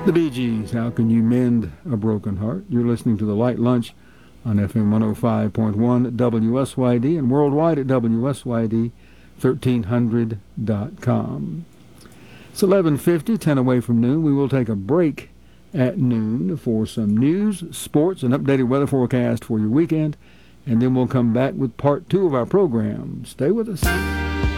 The Bee Gees, How Can You Mend a Broken Heart? You're listening to The Light Lunch on FM 105.1 WSYD and worldwide at WSYD1300.com. It's 11:50, 10 away from noon. We will take a break at noon for some news, sports, and updated weather forecast for your weekend, and then we'll come back with part 2 of our program. Stay with us.